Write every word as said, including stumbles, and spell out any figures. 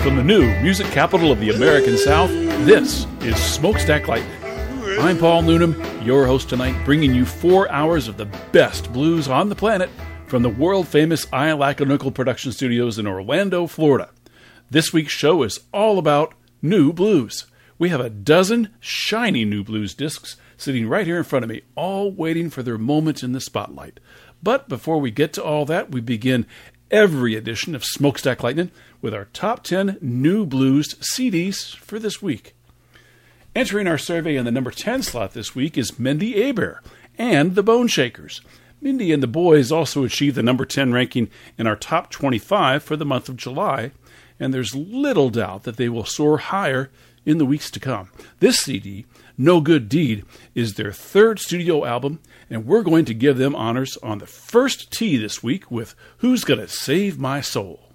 From the new music capital of the American South, this is Smokestack Lightning. I'm Paul Noonan, your host tonight, bringing you four hours of the best blues on the planet from the world-famous Iolaco Nickel Production Studios in Orlando, Florida. This week's show is all about new blues. We have a dozen shiny new blues discs sitting right here in front of me, all waiting for their moment in the spotlight. But before we get to all that, we begin every edition of Smokestack Lightning with our top ten new blues C Ds for this week. Entering our survey in the number ten slot this week is Mindi Abair and the Bone Shakers. Mindi and the Boys also achieved the number ten ranking in our top twenty-five for the month of July, and there's little doubt that they will soar higher in the weeks to come. This C D, No Good Deed, is their third studio album, and we're going to give them honors on the first tee this week with Who's Gonna Save My Soul?